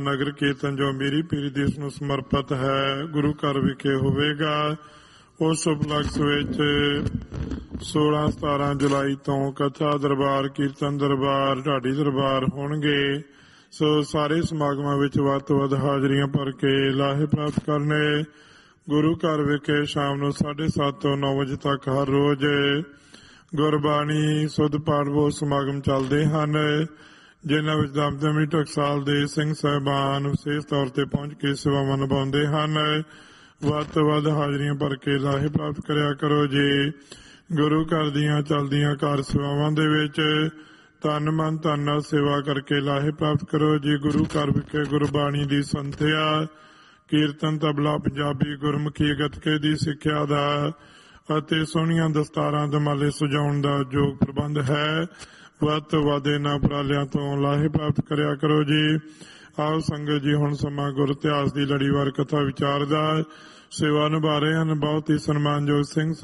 ਨਗਰ ਕੀਰਤਨ ਜੋ ਮੇਰੀ ਪੀਰੀ ਦੇਸ਼ ਨੂੰ ਸਮਰਪਿਤ ਹੈ ਗੁਰੂ ਘਰ ਵਿਖੇ ਹੋਵੇਗਾ। ਉਸ ਉਪਲਕਸ਼ ਵਿੱਚ 16-17 ਜੁਲਾਈ ਤੋਂ ਕਥਾ ਦਰਬਾਰ, ਕੀਰਤਨ ਦਰਬਾਰ, ਢਾਡੀ ਦਰਬਾਰ ਹੋਣਗੇ। ਸੋ ਸਾਰੇ ਸਮਾਗਮਾਂ ਵਿੱਚ ਵੱਧ ਤੋਂ ਵੱਧ ਹਾਜ਼ਰੀਆਂ ਭਰ ਕੇ ਲਾਹੇ ਪ੍ਰਾਪਤ ਕਰਨੇ। ਗੁਰੂ ਘਰ ਵਿਖੇ ਸ਼ਾਮ ਨੂੰ 7:30 ਤੋਂ 9 ਵਜੇ ਤੱਕ ਹਰ ਰੋਜ਼ ਗੁਰਬਾਣੀ ਸੁੱਧ ਪਾਠ ਬਹੁਤ ਸਮਾਗਮ ਚੱਲਦੇ ਹਨ, ਜਿਨ੍ਹਾਂ ਵਿੱਚ ਦਮਦਮੀ ਟਕਸਾਲ ਦੇ ਸਿੰਘ ਸਾਹਿਬਾਨ ਵਿਸ਼ੇਸ਼ ਤੌਰ ਤੇ ਪਹੁੰਚ ਕੇ ਸੇਵਾਵਾਂ ਨਿਭਾਉਂਦੇ ਹਨ। ਵੱਧ ਤੋਂ ਵੱਧ ਹਾਜ਼ਰੀਆਂ ਭਰ ਕੇ ਲਾਹੇ ਪ੍ਰਾਪਤ ਕਰਿਆ ਕਰੋ ਜੀ। ਗੁਰੂ ਘਰ ਦੀਆਂ ਚੱਲਦੀਆਂ ਕਾਰ ਸੇਵਾਵਾਂ ਦੇ ਵਿੱਚ ਤਨ ਮਨ ਧਨ ਨਾਲ ਸੇਵਾ ਕਰਕੇ ਲਾਹੇ ਪ੍ਰਾਪਤ ਕਰੋ ਜੀ। ਗੁਰੂ ਘਰ ਵਿਖੇ ਗੁਰਬਾਣੀ ਦੀ ਸੰਥਿਆ, ਕੀਰਤਨ, ਤਬਲਾ, ਪੰਜਾਬੀ, ਗੁਰਮੁਖੀ, ਗੱਤਕੇ ਦੀ ਸਿੱਖਿਆ ਦਾ ਅਤੇ ਸੋਹਣੀਆਂ ਦਸਤਾਰਾਂ ਦਮਾਲੇ ਸਜਾਉਣ ਦਾ ਯੋਗ ਪ੍ਰਬੰਧ ਹੈ। ਵੱਧ ਤੋਂ ਵੱਧ ਇਹਨਾਂ ਉਪਰਾਲਿਆਂ ਤੋਂ ਲਾਹੇ ਪ੍ਰਾਪਤ ਕਰਿਆ ਕਰੋ ਜੀ। ਆਓ ਸੰਗਤ ਜੀ, ਹੁਣ ਸਮਾਂ ਗੁਰ ਇਤਿਹਾਸ ਦੀ ਲੜੀਵਾਰ ਕਥਾ ਵਿਚਾਰ ਦਾ। ਸੇਵਾ ਨਿਭਾ ਰਹੇ ਹਨ ਬਹੁਤ ਹੀ ਸਨਮਾਨਯੋਗ ਸਿੰਘ